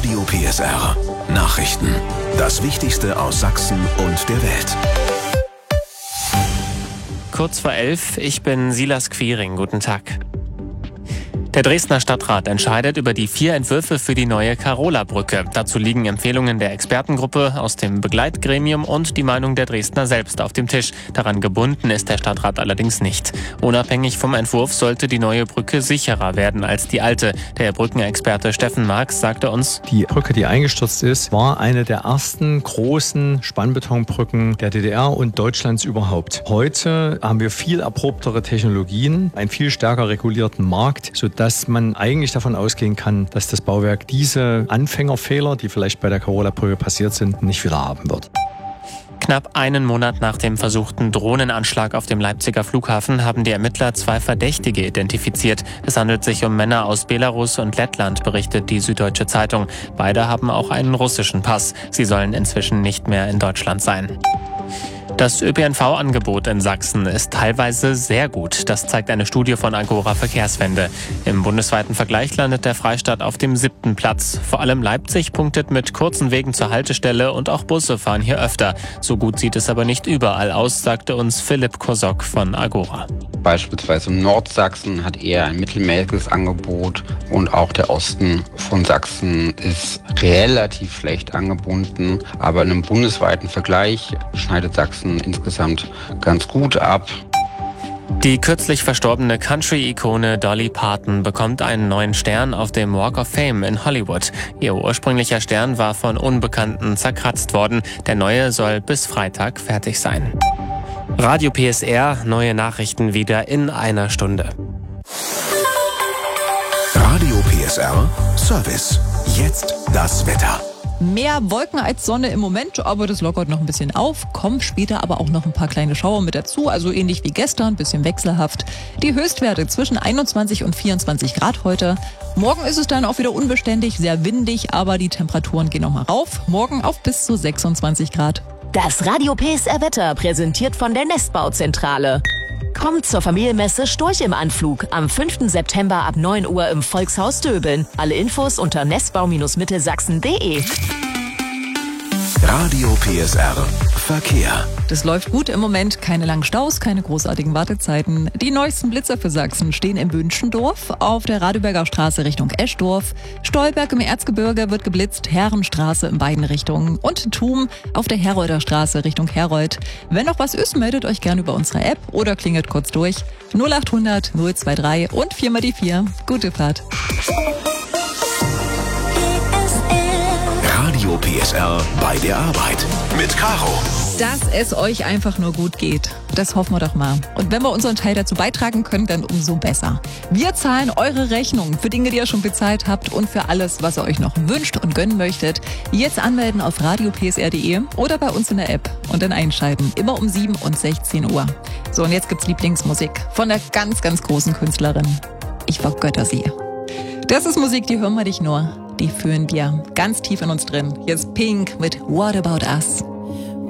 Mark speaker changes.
Speaker 1: Radio PSR. Nachrichten. Das Wichtigste aus Sachsen und der Welt.
Speaker 2: Kurz vor 11, ich bin Silas Quiring. Guten Tag. Der Dresdner Stadtrat entscheidet über die 4 Entwürfe für die neue Carola-Brücke. Dazu liegen Empfehlungen der Expertengruppe aus dem Begleitgremium und die Meinung der Dresdner selbst auf dem Tisch. Daran gebunden ist der Stadtrat allerdings nicht. Unabhängig vom Entwurf sollte die neue Brücke sicherer werden als die alte. Der Brückenexperte Steffen Marx sagte uns:
Speaker 3: Die Brücke, die eingestürzt ist, war eine der ersten großen Spannbetonbrücken der DDR und Deutschlands überhaupt. Heute haben wir viel erprobtere Technologien, einen viel stärker regulierten Markt, sodass man eigentlich davon ausgehen kann, dass das Bauwerk diese Anfängerfehler, die vielleicht bei der Carola-Brücke passiert sind, nicht wieder haben wird.
Speaker 2: Knapp einen Monat nach dem versuchten Drohnenanschlag auf dem Leipziger Flughafen haben die Ermittler 2 Verdächtige identifiziert. Es handelt sich um Männer aus Belarus und Lettland, berichtet die Süddeutsche Zeitung. Beide haben auch einen russischen Pass. Sie sollen inzwischen nicht mehr in Deutschland sein. Das ÖPNV-Angebot in Sachsen ist teilweise sehr gut. Das zeigt eine Studie von Agora Verkehrswende. Im bundesweiten Vergleich landet der Freistaat auf dem 7. Platz. Vor allem Leipzig punktet mit kurzen Wegen zur Haltestelle und auch Busse fahren hier öfter. So gut sieht es aber nicht überall aus, sagte uns Philipp Kosok von Agora.
Speaker 4: Beispielsweise Nordsachsen hat eher ein mittelmäßiges Angebot und auch der Osten von Sachsen ist relativ schlecht angebunden. Aber in einem bundesweiten Vergleich schneidet Sachsen insgesamt ganz gut ab.
Speaker 2: Die kürzlich verstorbene Country-Ikone Dolly Parton bekommt einen neuen Stern auf dem Walk of Fame in Hollywood. Ihr ursprünglicher Stern war von Unbekannten zerkratzt worden. Der neue soll bis Freitag fertig sein. Radio PSR, neue Nachrichten wieder in einer Stunde.
Speaker 1: Radio PSR Service. Jetzt das Wetter.
Speaker 5: Mehr Wolken als Sonne im Moment, aber das lockert noch ein bisschen auf. Kommen später aber auch noch ein paar kleine Schauer mit dazu, also ähnlich wie gestern, ein bisschen wechselhaft. Die Höchstwerte zwischen 21 und 24 Grad heute. Morgen ist es dann auch wieder unbeständig, sehr windig, aber die Temperaturen gehen nochmal rauf. Morgen auf bis zu 26 Grad.
Speaker 6: Das Radio PSR Wetter präsentiert von der Nestbauzentrale. Kommt zur Familienmesse Storch im Anflug am 5. September ab 9 Uhr im Volkshaus Döbeln. Alle Infos unter nestbau-mittelsachsen.de.
Speaker 1: Radio PSR Verkehr.
Speaker 5: Das läuft gut im Moment, keine langen Staus, keine großartigen Wartezeiten. Die neuesten Blitzer für Sachsen stehen in Bünschendorf, auf der Radeberger Straße Richtung Eschdorf. Stolberg im Erzgebirge wird geblitzt, Herrenstraße in beiden Richtungen. Und Thum auf der Herolder Straße Richtung Herold. Wenn noch was ist, meldet euch gerne über unsere App oder klingelt kurz durch. 0800 023 und 4 mal die 4. Gute Fahrt.
Speaker 1: Radio PSR bei der Arbeit mit Caro.
Speaker 5: Dass es euch einfach nur gut geht. Das hoffen wir doch mal. Und wenn wir unseren Teil dazu beitragen können, dann umso besser. Wir zahlen eure Rechnung für Dinge, die ihr schon bezahlt habt und für alles, was ihr euch noch wünscht und gönnen möchtet. Jetzt anmelden auf radiopsr.de oder bei uns in der App und dann einschalten. Immer um 7 und 16 Uhr. So, und jetzt gibt's Lieblingsmusik von der ganz, ganz großen Künstlerin. Ich vergötter sie. Das ist Musik, die hören wir nicht nur. Die fühlen wir ganz tief in uns drin. Jetzt Pink mit What About Us.